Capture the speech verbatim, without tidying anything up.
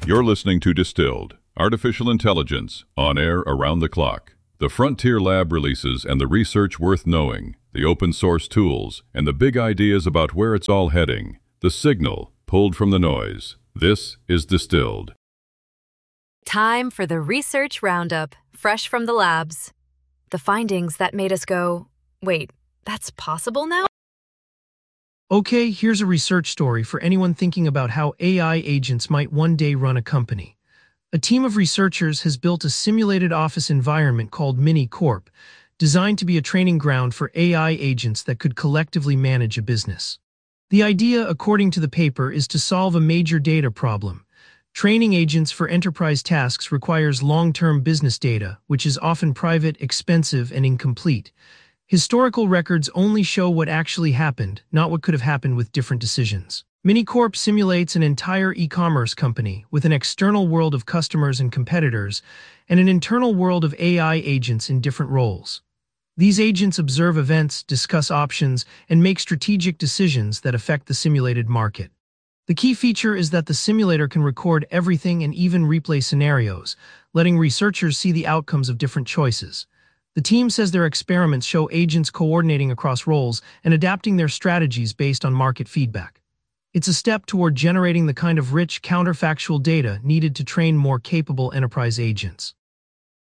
You're listening to Distilled, Artificial Intelligence, on air around the clock. The Frontier Lab releases and the research worth knowing, the open source tools, and the big ideas about where it's all heading. The signal pulled from the noise. This is Distilled. Time for the Research Roundup, fresh from the labs. The findings that made us go, wait, that's possible now? Okay, here's a research story for anyone thinking about how A I agents might one day run a company. A team of researchers has built a simulated office environment called MiniCorp, designed to be a training ground for A I agents that could collectively manage a business. The idea, according to the paper, is to solve a major data problem. Training agents for enterprise tasks requires long-term business data, which is often private, expensive, and incomplete. Historical records only show what actually happened, not what could have happened with different decisions. MiniCorp simulates an entire e-commerce company with an external world of customers and competitors, and an internal world of A I agents in different roles. These agents observe events, discuss options, and make strategic decisions that affect the simulated market. The key feature is that the simulator can record everything and even replay scenarios, letting researchers see the outcomes of different choices. The team says their experiments show agents coordinating across roles and adapting their strategies based on market feedback. It's a step toward generating the kind of rich, counterfactual data needed to train more capable enterprise agents.